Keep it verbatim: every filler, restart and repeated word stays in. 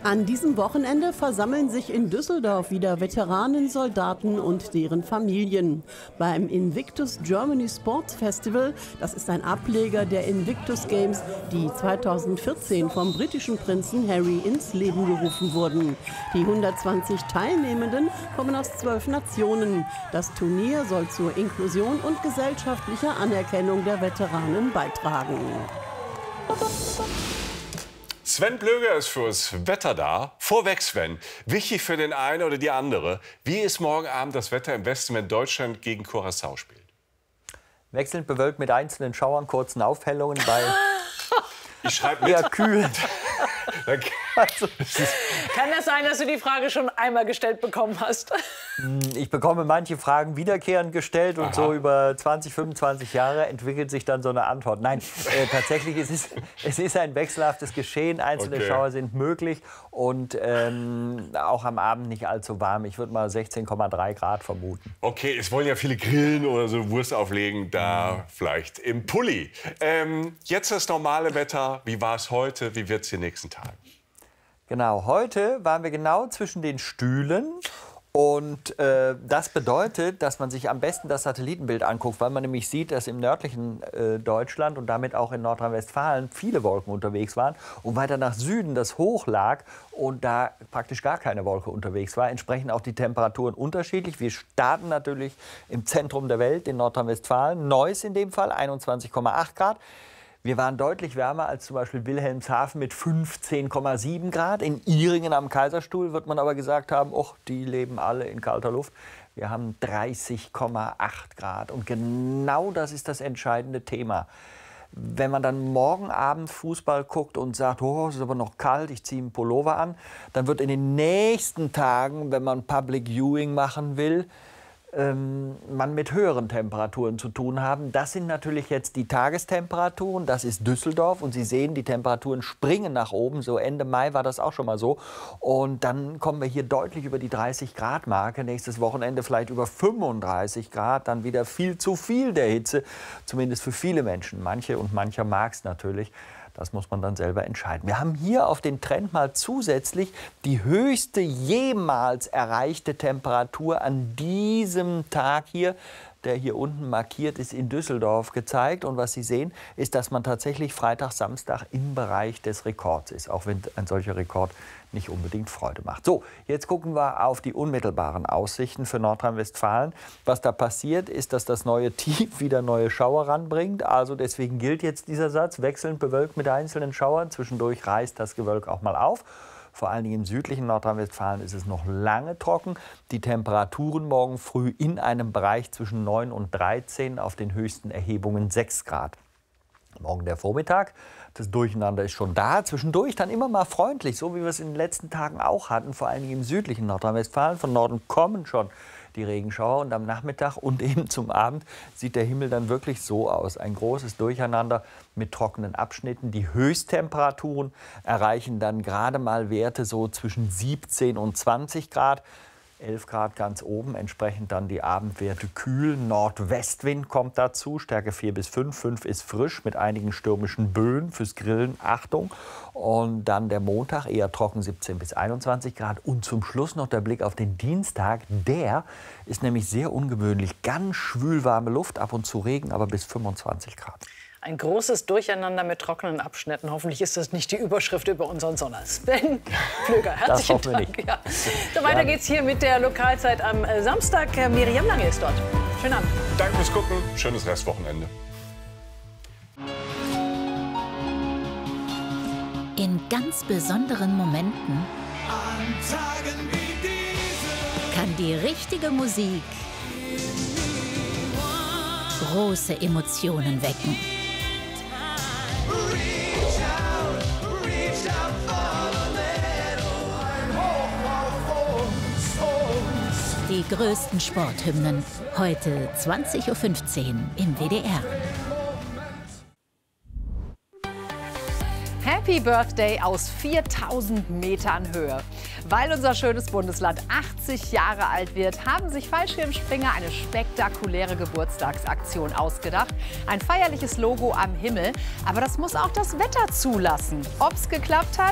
An diesem Wochenende versammeln sich in Düsseldorf wieder Veteranen, Soldaten und deren Familien. Beim Invictus Germany Sports Festival, das ist ein Ableger der Invictus Games, die zweitausendvierzehn vom britischen Prinzen Harry ins Leben gerufen wurden. Die hundertzwanzig Teilnehmenden kommen aus zwölf Nationen. Das Turnier soll zur Inklusion und gesellschaftlicher Anerkennung der Veteranen beitragen. Sven Blöger ist fürs Wetter da. Vorweg, Sven, wichtig für den einen oder die andere. Wie ist morgen Abend das Wetter im Westen, wenn Deutschland gegen Curaçao spielt? Wechselnd bewölkt mit einzelnen Schauern, kurzen Aufhellungen bei ich schreibe mit. Eher kühl. Also, kann das sein, dass du die Frage schon einmal gestellt bekommen hast? Ich bekomme manche Fragen wiederkehrend gestellt und Aha. so über zwanzig, fünfundzwanzig Jahre entwickelt sich dann so eine Antwort. Nein, äh, tatsächlich es ist es ist ein wechselhaftes Geschehen. Einzelne okay. Schauer sind möglich und ähm, auch am Abend nicht allzu warm. Ich würde mal sechzehn Komma drei Grad vermuten. Okay, es wollen ja viele grillen oder so Wurst auflegen, da mhm. vielleicht im Pulli. Ähm, jetzt das normale Wetter. Wie war es heute? Wie wird es die nächsten Tage? Genau, heute waren wir genau zwischen den Stühlen. Und äh, das bedeutet, dass man sich am besten das Satellitenbild anguckt, weil man nämlich sieht, dass im nördlichen äh, Deutschland und damit auch in Nordrhein-Westfalen viele Wolken unterwegs waren und weiter nach Süden das hoch lag und da praktisch gar keine Wolke unterwegs war. Entsprechend auch die Temperaturen unterschiedlich. Wir starten natürlich im Zentrum der Welt in Nordrhein-Westfalen, Neuss in dem Fall, einundzwanzig Komma acht Grad. Wir waren deutlich wärmer als zum Beispiel Wilhelmshaven mit fünfzehn Komma sieben Grad. In Ihringen am Kaiserstuhl wird man aber gesagt haben, oh, die leben alle in kalter Luft. Wir haben dreißig Komma acht Grad. Und genau das ist das entscheidende Thema. Wenn man dann morgen Abend Fußball guckt und sagt, oh, es ist aber noch kalt, ich ziehe einen Pullover an, dann wird in den nächsten Tagen, wenn man Public Viewing machen will, man mit höheren Temperaturen zu tun haben. Das sind natürlich jetzt die Tagestemperaturen, das ist Düsseldorf und Sie sehen, die Temperaturen springen nach oben, so Ende Mai war das auch schon mal so und dann kommen wir hier deutlich über die dreißig Grad Marke, nächstes Wochenende vielleicht über fünfunddreißig Grad, dann wieder viel zu viel der Hitze, zumindest für viele Menschen, manche und mancher mag es natürlich. Das muss man dann selber entscheiden. Wir haben hier auf den Trend mal zusätzlich die höchste jemals erreichte Temperatur an diesem Tag hier, der hier unten markiert ist, in Düsseldorf gezeigt. Und was Sie sehen, ist, dass man tatsächlich Freitag, Samstag im Bereich des Rekords ist, auch wenn ein solcher Rekord nicht unbedingt Freude macht. So, jetzt gucken wir auf die unmittelbaren Aussichten für Nordrhein-Westfalen. Was da passiert, ist, dass das neue Tief wieder neue Schauer ranbringt. Also deswegen gilt jetzt dieser Satz, wechselnd bewölkt mit einzelnen Schauern. Zwischendurch reißt das Gewölk auch mal auf. Vor allen Dingen im südlichen Nordrhein-Westfalen ist es noch lange trocken. Die Temperaturen morgen früh in einem Bereich zwischen neun und dreizehn, auf den höchsten Erhebungen sechs Grad. Morgen der Vormittag, das Durcheinander ist schon da. Zwischendurch dann immer mal freundlich, so wie wir es in den letzten Tagen auch hatten, vor allen Dingen im südlichen Nordrhein-Westfalen. Von Norden kommen schon die Regenschauer und am Nachmittag und eben zum Abend sieht der Himmel dann wirklich so aus. Ein großes Durcheinander mit trockenen Abschnitten. Die Höchsttemperaturen erreichen dann gerade mal Werte so zwischen siebzehn und zwanzig Grad. elf Grad ganz oben, entsprechend dann die Abendwerte kühl. Nordwestwind kommt dazu, Stärke vier bis fünf. fünf ist frisch mit einigen stürmischen Böen fürs Grillen. Achtung. Und dann der Montag eher trocken, siebzehn bis einundzwanzig Grad. Und zum Schluss noch der Blick auf den Dienstag. Der ist nämlich sehr ungewöhnlich. Ganz schwülwarme Luft, ab und zu Regen, aber bis fünfundzwanzig Grad. Ein großes Durcheinander mit trockenen Abschnitten. Hoffentlich ist das nicht die Überschrift über unseren Sonntag. Sven Blöger, herzlichen Dank. Ja. So, weiter geht's hier mit der Lokalzeit am Samstag. Miriam Lange ist dort. Schönen Abend. Danke fürs Gucken. Schönes Restwochenende. In ganz besonderen Momenten an Tagen wie diese kann die richtige Musik große Emotionen wecken. Die größten Sporthymnen, heute zwanzig Uhr fünfzehn im W D R. Happy Birthday aus viertausend Metern Höhe. Weil unser schönes Bundesland achtzig Jahre alt wird, haben sich Fallschirmspringer eine spektakuläre Geburtstagsaktion ausgedacht. Ein feierliches Logo am Himmel. Aber das muss auch das Wetter zulassen. Ob's geklappt hat,